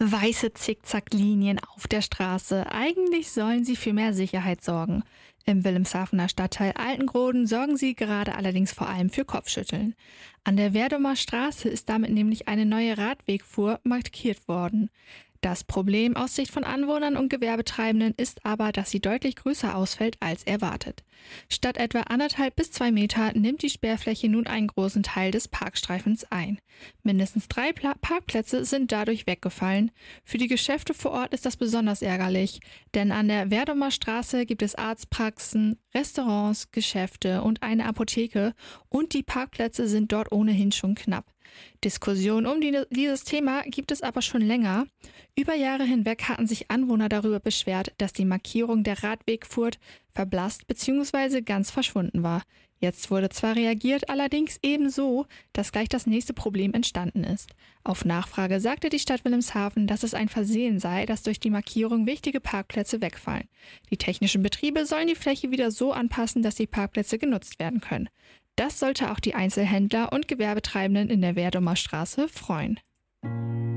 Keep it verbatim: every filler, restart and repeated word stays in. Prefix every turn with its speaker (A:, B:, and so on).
A: Weiße Zickzacklinien auf der Straße. Eigentlich sollen sie für mehr Sicherheit sorgen. Im Wilhelmshavener Stadtteil Altengroden sorgen sie gerade allerdings vor allem für Kopfschütteln. An der Werdomer Straße ist damit nämlich eine neue Radwegfuhr markiert worden. Das Problem aus Sicht von Anwohnern und Gewerbetreibenden ist aber, dass sie deutlich größer ausfällt als erwartet. Statt etwa anderthalb bis zwei Meter nimmt die Sperrfläche nun einen großen Teil des Parkstreifens ein. Mindestens drei Pla- Parkplätze sind dadurch weggefallen. Für die Geschäfte vor Ort ist das besonders ärgerlich, denn an der Werdomer Straße gibt es Arztpraxen, Restaurants, Geschäfte und eine Apotheke und die Parkplätze sind dort ohnehin schon knapp. Diskussionen um die, dieses Thema gibt es aber schon länger. Über Jahre hinweg hatten sich Anwohner darüber beschwert, dass die Markierung der Radwegfurt verblasst bzw. ganz verschwunden war. Jetzt wurde zwar reagiert, allerdings eben so, dass gleich das nächste Problem entstanden ist. Auf Nachfrage sagte die Stadt Wilhelmshaven, dass es ein Versehen sei, dass durch die Markierung wichtige Parkplätze wegfallen. Die technischen Betriebe sollen die Fläche wieder so anpassen, dass die Parkplätze genutzt werden können. Das sollte auch die Einzelhändler und Gewerbetreibenden in der Werdomer Straße freuen.